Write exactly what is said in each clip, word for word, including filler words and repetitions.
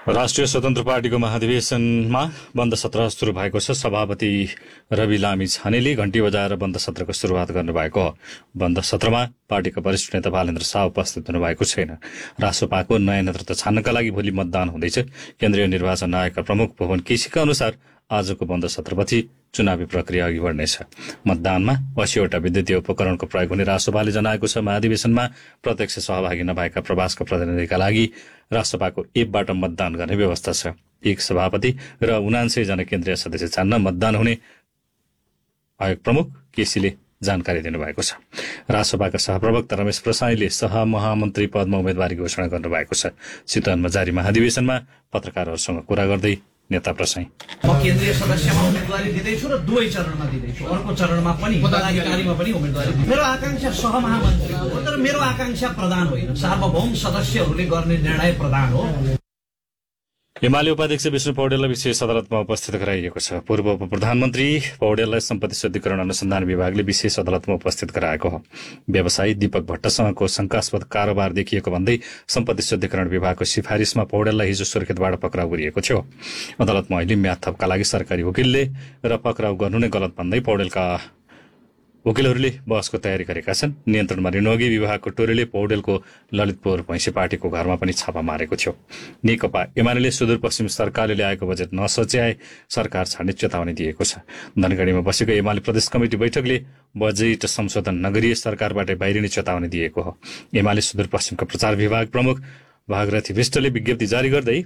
राष्ट्रिय स्वतन्त्र पार्टीको महाधिवेशनमा बन्द सत्र सुरु भएको छ। सभापति रवि लामी छानेले घण्टी बजाएर बन्द सत्रको सुरुवात गर्नुभएको हो। बन्द सत्रमा पार्टीका वरिष्ठ नेता बालेन्द्र शाह उपस्थित हुनुभएको छैन। रासोपाको नयाँ नेतृत्व छान्नका लागि भोलि मतदान हुँदैछ। केन्द्रीय निर्वाचन आयोगका प्रमुख भुवन केसीका अनुसार आजको बन्द सत्रपछि चुनावी प्रक्रिया अघि बढ्नेछ। मतदानमा अस्सीवटा विद्युतीय उपकरणको प्रयोग हुने रासोपाले जनाएको छ। महाधिवेशनमा प्रत्यक्ष सहभागी नभएका प्रवासका प्रतिनिधिका लागि रासोपाको एपबाट मतदान गर्ने व्यवस्था छ। एक सभापति र उनान्सय जना केन्द्रीय सदस्य छान्न मतदान हुने आयोग प्रमुख केसीले जानकारी दिनुभएको छ। रासोपाका सहप्रवक्ता रमेश प्रसाईले सहमहामन्त्री पदमा उम्मेदवारी घोषणा गर्नुभएको छ। चितवनमा जारी महाधिवेशनमा पत्रकारहरूसँग कुरा गर्दै नेता प्रसाई म केन्द्रीय सदस्यमा उम्मेदवारी दिँदैछु र दुवै चरणमा दिँदैछु। अर्को चरणमा पनि पदाधिकारीमा पनि उम्मेदवारी। मेरो आकांक्षा सहमहामन्त्री हो, तर मेरो आकांक्षा प्रधान होइन। सार्वभौम सदस्यहरूले गर्ने निर्णय प्रधान हो। एमाले उपाध्यक्ष विष्णु पौडेललाई विशेष अदालतमा उपस्थित गराइएको छ। पूर्व उप प्रधानमन्त्री पौडेललाई सम्पत्ति शुद्धिकरण अनुसन्धान विभागले विशेष अदालतमा उपस्थित गराएको हो। व्यवसायी दीपक भट्टसँगको शंकास्पद कारोबार देखिएको भन्दै सम्पत्ति शुद्धिकरण विभागको सिफारिसमा पौडेललाई हिजो सुर्खेतबाट पक्राउ गरिएको थियो। अदालतमा अहिले म्याद थपका लागि सरकारी वकिलले र पक्राउ गर्नु नै गलत भन्दै पौडेलका वकिलहरूले बहसको तयारी गरेका छन्। नियन्त्रणमा रिनुअघि विभागको टोलीले पौडेलको ललितपुर भैँसी पार्टीको घरमा पनि छापा मारेको थियो। नेकपा एमाले सुदूरपश्चिम सरकारले ल्याएको बजेट नसच्याए सरकार छाड्ने चेतावनी दिएको छ। धनगढीमा बसेको एमाले प्रदेश कमिटी बैठकले बजेट संशोधन नगरिए सरकारबाट बाहिरिने चेतावनी दिएको हो। एमाले सुदूरपश्चिमका प्रचार विभाग प्रमुख भागरथी विष्टले विज्ञप्ति जारी गर्दै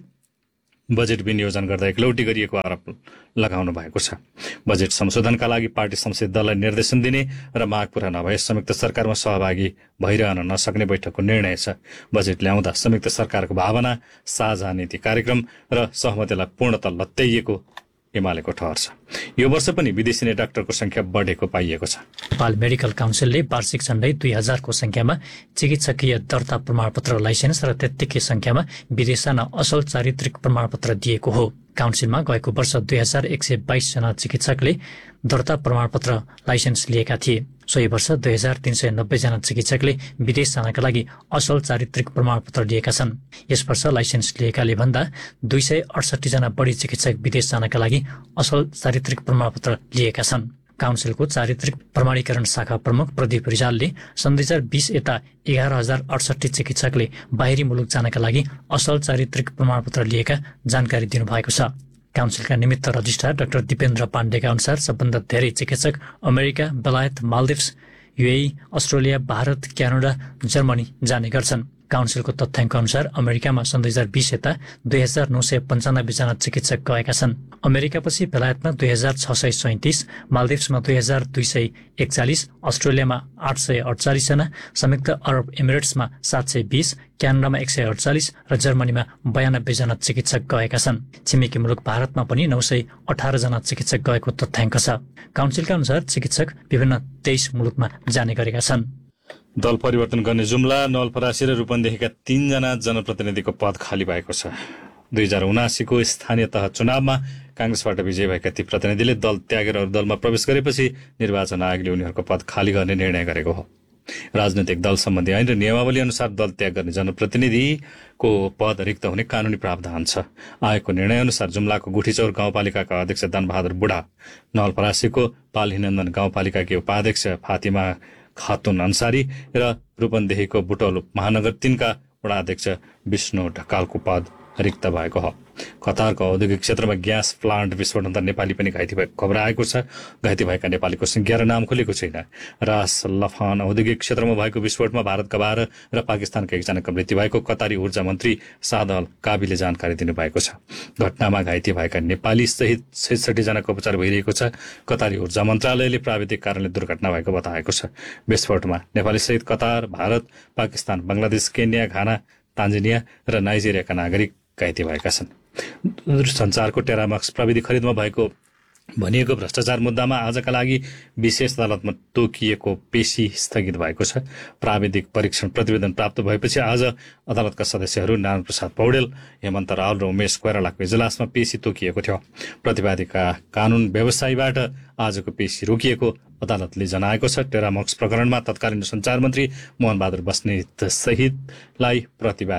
बजेट विनियोजन गर्दा एकलौटी गरिएको आरोप लगाउनु भएको छ। बजेट संशोधनका लागि पार्टी संसदीय दललाई निर्देशन दिने र माग पूरा नभए संयुक्त सरकारमा सहभागी भइरहन नसक्ने बैठकको निर्णय छ। बजेट ल्याउँदा संयुक्त सरकारको भावना, साझा नीति कार्यक्रम र सहमतिलाई पूर्णतः लत्याइएको एमालेको ठहर छ। यो वर्ष पनि विदेशी नै डाक्टरको संख्या बढेको पाइएको छ। नेपाल मेडिकल काउन्सिलले वार्षिक झण्डै दुई हजारको संख्यामा चिकित्सकीय दर्ता प्रमाणपत्र लाइसेन्स र त्यत्तिकै संख्यामा विदेश जान असल चारित्रिक प्रमाणपत्र दिएको हो। काउन्सिलमा गएको वर्ष दुई हजार एक सय बाइस जना चिकित्सकले दर्ता प्रमाणपत्र लाइसेन्स लिएका थिए। सोही वर्ष दुई हजार तीन सय नब्बे जना चिकित्सकले विदेश जानका लागि असल चारित्रिक प्रमाणपत्र लिएका छन्। यस वर्ष लाइसेन्स लिएकाले भन्दा दुई सय अडसठी जना बढी चिकित्सक विदेश जानका लागि असल चारित्रिक प्रमाणपत्र लिएका छन्। काउन्सिलको चारित्रिक प्रमाणीकरण शाखा प्रमुख प्रदीप रिजालले सन् दुई हजार बीस यता एघार हजार अडसठी चिकित्सकले बाहिरी मुलुक जानका लागि असल चारित्रिक प्रमाणपत्र लिएका जानकारी दिनुभएको छ। काउन्सिलका निमित्त रजिस्ट्रार डाक्टर दिपेन्द्र पाण्डेका अनुसार सबभन्दा धेरै चिकित्सक अमेरिका, बेलायत, Maldives, UAE, Australia, Bharat, Canada, Germany जाने गर्छन्। काउन्सिलको तथ्याङ्क अनुसार अमेरिकामा सन् दुई हजार बीस यता दुई हजार नौ सय पन्चानब्बे जना चिकित्सक गएका छन्। अमेरिकापछि बेलायतमा दुई हजार छ सय सैतिस, मालदिप्समा दुई हजार दुई सय एकचालिस, अस्ट्रेलियामा आठ सय अडचालिस जना, संयुक्त अरब इमिरेट्समा सात सय बिस, क्यानाडामा एक सय अडचालिस र जर्मनीमा बयानब्बे जना चिकित्सक गएका छन्। छिमेकी मुलुक भारतमा पनि नौ सय अठार जना चिकित्सक गएको तथ्याङ्क छ। काउन्सिलका अनुसार चिकित्सक विभिन्न तेइस मुलुकमा जाने गरेका छन्। दल परिवर्तन गर्ने जुम्ला, नवलपरासी र रूपन्देहीका तीनजना जनप्रतिनिधिको पद खाली भएको छ। दुई हजार उनासीको स्थानीय तह चुनावमा कांग्रेसबाट विजयी भएका ती प्रतिनिधिले दल त्यागेर अरू दलमा प्रवेश गरेपछि निर्वाचन आयोगले उनीहरूको पद खाली गर्ने निर्णय गरेको हो। राजनैतिक दल सम्बन्धी ऐन र नियमावली अनुसार दल त्याग गर्ने जनप्रतिनिधिको पद रिक्त हुने कानूनी प्रावधान छ। आयोगको निर्णय अनुसार जुम्लाको गुठीचौर गाउँपालिकाका अध्यक्ष धनबहादुर बुढा, नवलपरासीको पालहीनन्दन गाउँपालिकाकी उपाध्यक्ष फातिमा खातुन अन्सारी र रूपन्देहीको बुटौल महानगर तीनका वडा अध्यक्ष विष्णु ढकालको पद रिक्त भएको हो। कतारको औद्योगिक क्षेत्रमा ग्यास प्लान्ट विस्फोट हुँदा नेपाली पनि घाइते भएको खबर आएको छ। घाइते भएका नेपालीको संख्या र नाम खुलेको छैन। रास लफान औद्योगिक क्षेत्रमा भएको विस्फोटमा भारतका बाह्र र पाकिस्तानका एकजनाको मृत्यु भएको कतारी ऊर्जा मन्त्री सादल काबीले जानकारी दिनुभएको छ। घटनामा घाइते भएका नेपाली सहित छैसठी जनाको उपचार भइरहेको छ। कतारी ऊर्जा मन्त्रालयले प्राविधिक कारणले दुर्घटना भएको बताएको छ। विस्फोटमा नेपाली सहित Qatar, Bharat, Pakistan, Bangladesh, Kenya, Ghana, Tanzania र नाइजेरियाका नागरिक घाइते भएका छन्। दूरसञ्चारको टेरामक्स प्रविधि खरिदमा भएको भनिएको भ्रष्टाचार मुद्दामा आजका लागि विशेष अदालतमा तोकिएको पेशी स्थगित भएको छ। प्राविधिक परीक्षण प्रतिवेदन प्राप्त भएपछि आज अदालतका सदस्यहरू नारायण प्रसाद पौडेल, हेमन्त रावल र उमेश कोइरालाको इजलासमा पेशी तोकिएको थियो। प्रतिवादीका कानून व्यवसायीबाट आजको पेशी रोकिएको अदालतले जनाएको छ। टेरामक्स प्रकरणमा तत्कालीन सञ्चार मन्त्री मोहन बहादुर बस्नेत सहितलाई प्रतिवादी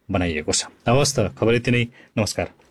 बनाइएको छ। हवस् त, खबर यति नै। नमस्कार।